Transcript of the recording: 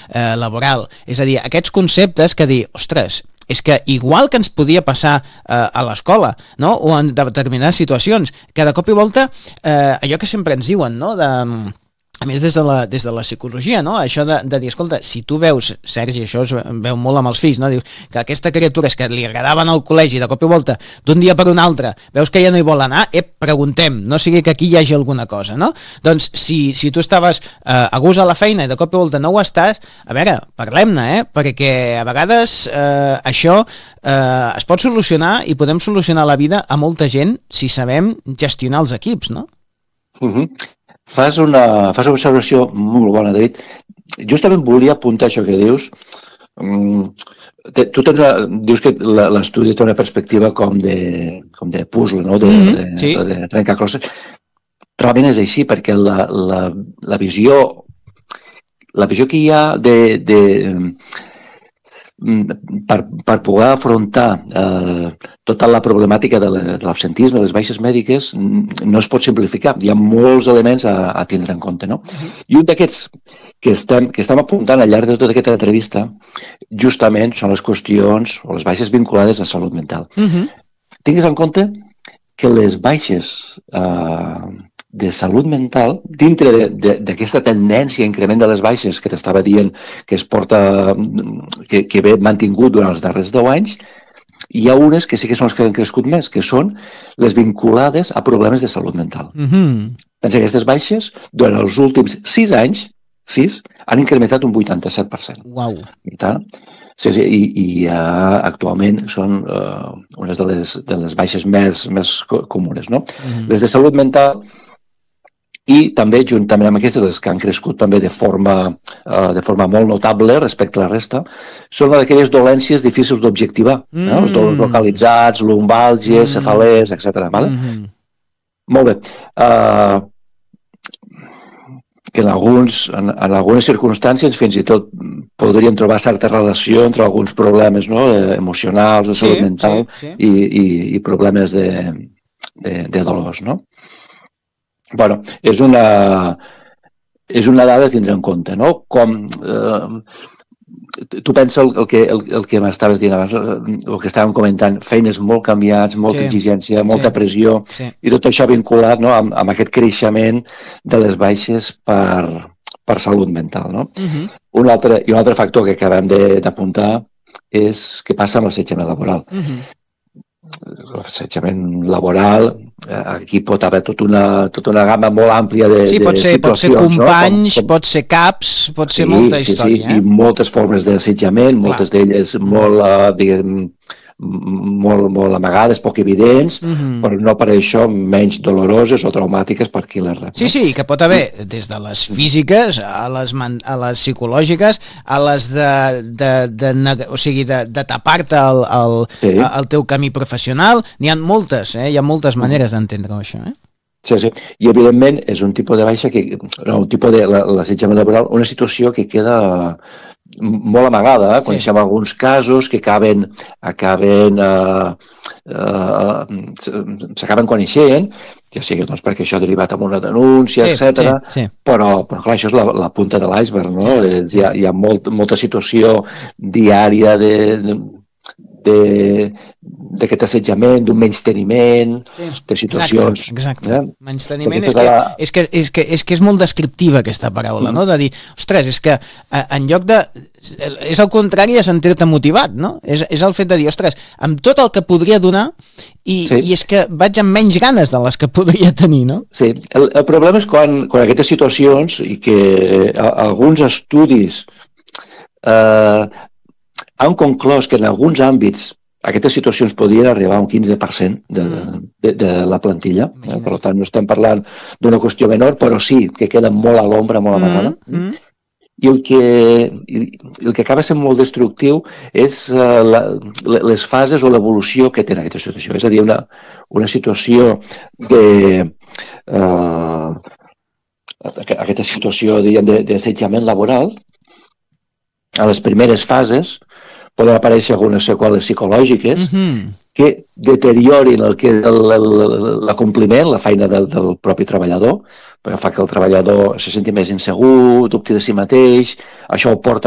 laboral. És a dir, aquests conceptes que dir, ostres, és que igual que ens podia passar a l'escola, no? O en determinades situacions, que de cop i volta allò que sempre ens diuen, no? A més, des de la psicologia, no? Això de dir, escolta, si tu veus, Sergi, això es veu molt amb els fills, no? Dius que aquesta criatura és que li agradaven al col·legi, de cop i volta, d'un dia per un altre, veus que ja no hi vol anar, preguntem, no sigui que aquí hi hagi alguna cosa, no? Doncs si tu estaves a gust a la feina i de cop i volta no ho estàs, a veure, parlem-ne, perquè a vegades això es pot solucionar i podem solucionar la vida a molta gent si sabem gestionar els equips, no? Fas una observació molt bona, David. Justament volia apuntar això que dius. Tu dius que l'estudi té una perspectiva com de puzzle, no? De trencar closses. Realment és així, perquè la visió que hi ha per poder afrontar tota la problemàtica de l'absentisme, les baixes mèdiques, no es pot simplificar. Hi ha molts elements a tindre en compte, no? I un d'aquests que estem apuntant al llarg de tota aquesta entrevista justament són les qüestions o les baixes vinculades a salut mental. Tingues en compte que les baixes de salut mental, dintre d'aquesta tendència a increment de les baixes que t'estava dient que es porta, que ve mantingut durant els darrers 10 anys, hi ha unes que sí que són les que han crescut més, que són les vinculades a problemes de salut mental. Pensa que aquestes baixes, durant els últims 6 anys, han incrementat un 87%. Uau! Sí, i actualment són unes de les baixes més comunes, no? Les de salut mental, i també, juntament amb aquestes, les que han crescut també de forma molt notable respecte a la resta, són d'aquelles dolències difícils d'objectivar, els dolors localitzats, lumbàlgies, cefalers, etc. Molt bé. Que en algunes circumstàncies fins i tot podríem trobar certa relació entre alguns problemes emocionals, de salut mental i problemes de dolors, no? Bueno, és una dada a tindre en compte, no? Com tu pensa el que m'estaves dient abans, el que estàvem comentant, feines molt canviats, molta exigència, molta pressió, i tot això vinculat amb aquest creixement de les baixes per salut mental, no? Un altre factor que acabem d'apuntar és què passa amb l'assetjament laboral. L'assetjament laboral, aquí pot haver tota una gamma molt àmplia de situacions. Pot ser companys, pot ser caps, pot ser molta història. I moltes formes d'assetjament, moltes d'elles molt amagades, poc evidents, però no per això menys doloroses o traumàtiques per qui les rep. Sí, que pot haver des de les físiques a les psicològiques, a les de tapar-te el teu camí professional. N'hi ha moltes, hi ha moltes maneres d'entendre això, Sí, i evidentment és un tipus de baixa un tipus de l'assetjament laboral, una situació que queda molt amagada. Coneixem alguns casos que s'acaben coneixent, ja sigui perquè això ha derivat en una denúncia, etc. Però clar, això és la punta de l'iceberg, no? Hi ha molta situació diària d'aquest assetjament, d'un menysteniment, de situacions... Exacte. Menysteniment és que és molt descriptiva aquesta paraula, no? De dir, ostres, és que en lloc de... És el contrari a sentir-te motivat, no? És el fet de dir, ostres, amb tot el que podria donar i és que vaig amb menys ganes de les que podria tenir, no? Sí, el problema és quan aquestes situacions i que alguns estudis han conclòs que en alguns àmbits aquestes situacions podrien arribar a un 15% de la plantilla. Per tant, no estem parlant d'una qüestió menor, però sí que queda molt a l'ombra, molt amagada. I el que acaba sent molt destructiu és les fases o l'evolució que té aquesta situació. És a dir, una situació aquesta situació d'assetjament laboral, a les primeres fases poden aparèixer algunes seqüeles psicològiques que deteriorin l'acompliment, la feina del propi treballador, perquè fa que el treballador se senti més insegur, dubti de si mateix, això ho porta